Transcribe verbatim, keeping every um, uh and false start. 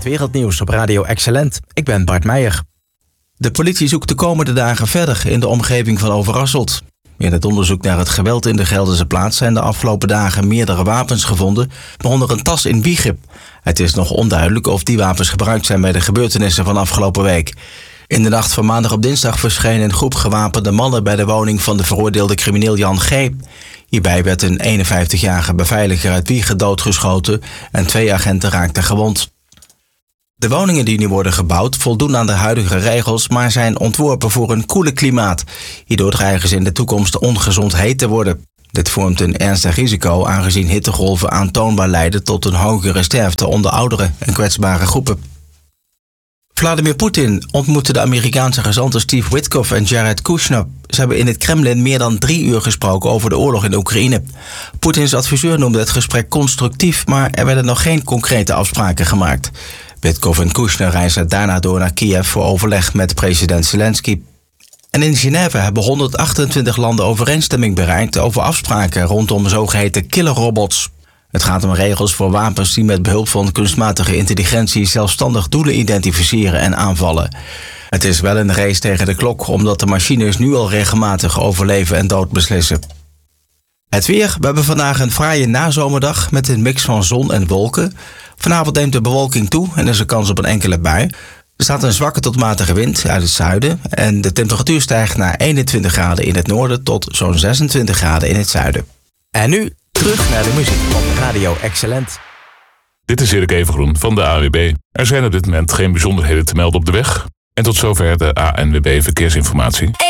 wereldnieuws op Radio Excellent. Ik ben Bart Meijer. De politie zoekt de komende dagen verder in de omgeving van Overasselt. In het onderzoek naar het geweld in de Gelderse plaats zijn de afgelopen dagen meerdere wapens gevonden, waaronder een tas in Wijchen. Het is nog onduidelijk of die wapens gebruikt zijn bij de gebeurtenissen van afgelopen week. In de nacht van maandag op dinsdag verscheen een groep gewapende mannen bij de woning van de veroordeelde crimineel Jan G. Hierbij werd een eenenvijftigjarige beveiliger uit Wijchen doodgeschoten en twee agenten raakten gewond. De woningen die nu worden gebouwd voldoen aan de huidige regels, maar zijn ontworpen voor een koele klimaat. Hierdoor dreigen ze in de toekomst ongezond heet te worden. Dit vormt een ernstig risico aangezien hittegolven aantoonbaar leiden tot een hogere sterfte onder ouderen en kwetsbare groepen. Vladimir Poetin ontmoette de Amerikaanse gezanten Steve Witkoff en Jared Kushner. Ze hebben in het Kremlin meer dan drie uur gesproken over de oorlog in Oekraïne. Poetins adviseur noemde het gesprek constructief, maar er werden nog geen concrete afspraken gemaakt. Witkoff en Kushner reizen daarna door naar Kiev voor overleg met president Zelensky. En in Genève hebben honderdachtentwintig landen overeenstemming bereikt over afspraken rondom zogeheten killerrobots. Het gaat om regels voor wapens die met behulp van kunstmatige intelligentie zelfstandig doelen identificeren en aanvallen. Het is wel een race tegen de klok, omdat de machines nu al regelmatig over leven en dood beslissen. Het weer. We hebben vandaag een fraaie nazomerdag met een mix van zon en wolken. Vanavond neemt de bewolking toe en er is een kans op een enkele bui. Er staat een zwakke tot matige wind uit het zuiden en de temperatuur stijgt naar eenentwintig graden in het noorden tot zo'n zesentwintig graden in het zuiden. En nu terug naar de muziek op Radio Excellent. Dit is Erik Evengroen van de A N W B. Er zijn op dit moment geen bijzonderheden te melden op de weg. En tot zover de A N W B Verkeersinformatie.